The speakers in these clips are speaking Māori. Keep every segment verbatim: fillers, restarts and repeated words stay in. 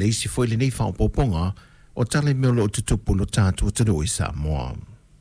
leisi foi le nei whaopoponga o tale meo lo tutupu lo tātua taro i Samoa.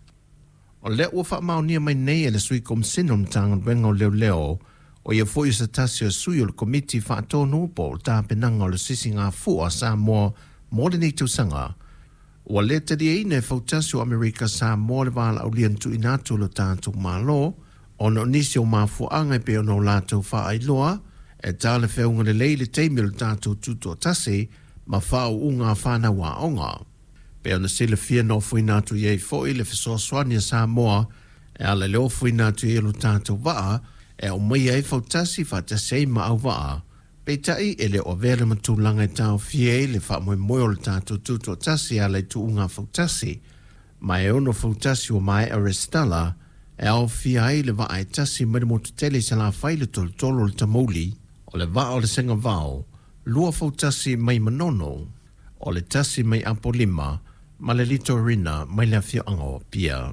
O le ua whaamaunia mai nei e le sui kom sinom tāngan wenga o leo leo o ia foi sa tasi o sui o le komiti whaatonu po o tāpenanga o le sisi ngā fua Samoa mo le nei tausanga. O le tari e ine fautasi o Amerika Samoa le wala au lian tu inatu lo tātou malo o no nisi o mafuanga pe o no lātou whaailoa e tāle whiunga le leile teimi lo tātou tuto tasi ma whao unga whana wa onga. Pe ona sile fia no fuinatu ye foi le fiso swani Samoa e ala leo fuinatu ye lo tātou waa e o mai e fautasi whatasei ma au waa. Pe tai e le o vele matulanga e tau fie le wha moe moe o le tātou tuto tasi ala i tu unga fautasi. Ma e ono fautasi o mai Aristala e au fia e le waa e tasi mene motu tele sa la whaile tol tolo le tamoli o le waa o le senga vao lua fautasi mai manono o le tasi mai apolima ma le lito rina mai le fio ango pia.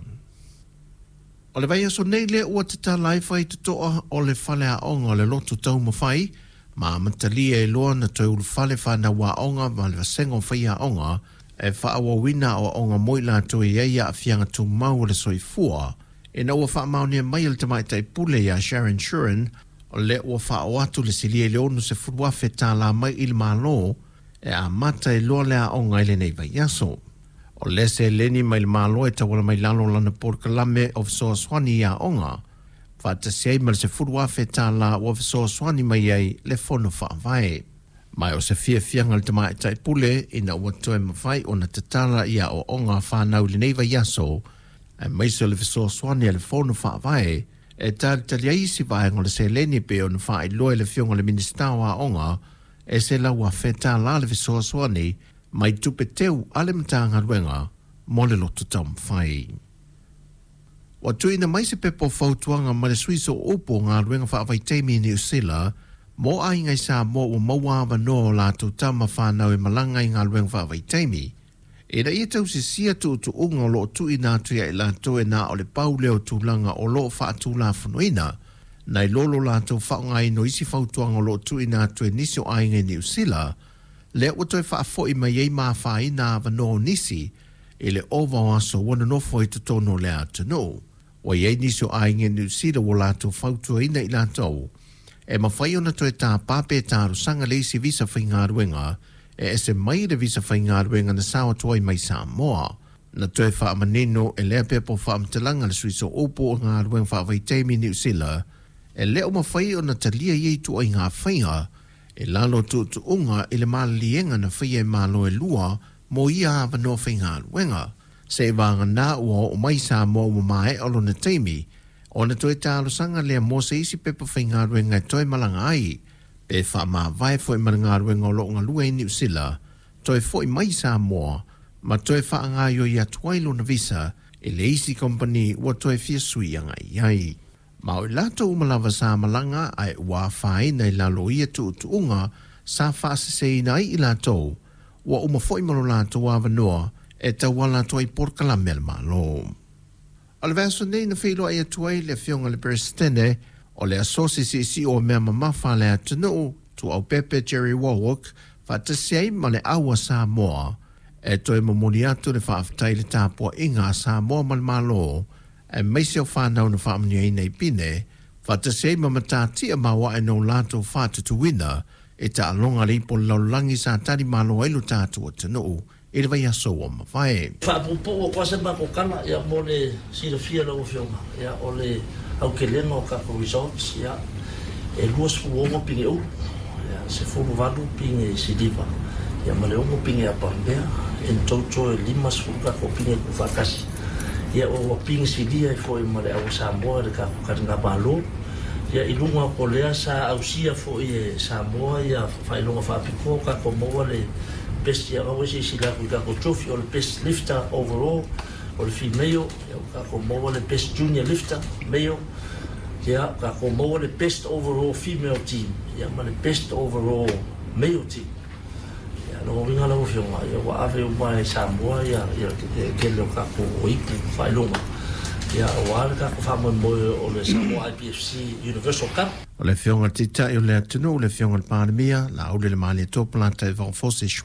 O le vai aso nei le ua tata lai whai tutoa o le whale a onga o le loto tau mawhai ma matalia e loa na tau le whale whana wa onga ma le vasengo whai a onga e whaawa wina o onga moila to e eia a fianga tu mau le soi fua e na ua whaamaunia mai le tamai tai pule ya Sharon Shuren o le ua whao atu le silia le onu se furuafe tā la mai il malo e a mata e loa le a onga ele nei vai aso. O lese leni mai le malo e tawala mai lalo lana porkalame of so swani a onga. Fata sei mal se furuafe tā la of so swani mai ei le fono wha vai. Mai o se fia fianga le tamai tai pule ina ua toe mawhai o na tatala ia o onga whanau le nei vai aso e mai se le so swani le fono wha vai e tali tali aisi vai ngole se leni pe o na wha i loe le fionga le ministawa onga e se la ua feta la le so swani mai tupe teu ale mtanga ruenga mo le loto tam whai. Wa tuina mai se pepo fautuanga ma le suiso opo ngā ruenga whaavai teimi ni usila mo ai ngai sa mo o mauawa no la tu tama whanau e malanga i ngā ruenga whaavai teimi. E da ia tau se sia tu tu unga o lo tu ina tu ia i la tu e na o le pauleo tu langa o lo wha tu la funuina na i lolo la tu whaongai no isi fautuanga o lo tu ina tu e nisi o ai ngai ni usila le o toi wha fo i mai ei maa wha ina vano nisi e le ova o aso wana no fo i tu tono le atu no. O iei nisi o ai ngai ni usila o la tu fautua ina i la tau e ma whai ona toi tā pape tāru sanga leisi visa whainga ruenga e ese mai le visa whainga ruenga na sawa tuai mai Samoa. Na toi wha amanino e lea pepo wha amtalanga le suiso opo o ngā ruenga wha vai teimi ni usila e leo ma whai o na talia iei tu ai ngā whainga e lalo tu tu unga i le malalienga na whaia e malo e lua mo ia hawa no whainga ruenga. Se wanga nā ua o mai Samoa o mai alo na teimi o na toi tālo sanga lea mo se isi pepo whainga ruenga e toi malanga ai pe wha maa vai fwoi maranga ruenga o lo ngā lua i ni usila toi fwoi mai Samoa ma toi wha ngā yo i atuailo na visa e le isi company ua toi fia sui anga iai. Ma o lato umalawa sa malanga ai ua whai nei lalo ia tu tu unga sa whaase se inai i lato ua uma fwoi malo lato wa vanua e tawala toi porkala mel malo. Alvaso nei na whilo ai atuai le fionga le presidente o le asosi si si o mea mamafa le atunu tu au Pepe Jerry Warwick whatasei ma le awa Samoa e toi mamoni atu le whaaftai le tāpua inga Samoa mal malo e meiseo whanau na whaamnia i nei pine whatasei ma matatia mawa e no lato whatutuina e ta alonga lipo laulangi sa tari malo elu tātua tanu e le vai aso o mawhae. Whaapupo o kwasa mako kala ia mo le sira fia lau whionga ia o le au ke lenga o kako resorts ia e luas fuongo pinge u ia se fuongo vadu pinge sidiva ia ma le ongo pinge a pambea en toto e limas fuongo kako pinge ku whakasi ia o pinge sidia e fo i ma le au Samoa le kako karina balo ia i lunga ko lea sa au sia fo i Samoa ia whailonga whaapiko kako moa le best ia au esi sila ku kako trophy o le best lifter overall o le female ia kako moa le best junior lifter male ia kako moa le best overall female team ia ma le best overall male team ia lo vinga la ofionga ia wa ave o mai Samoa ia ia ke le kako o ipu whailonga ia wa kako whamoi moe o le Samoa I B F C Universal Cup. O le fionga tita i o le atunu o le fionga le pandemia la au le mali topla te vau fosi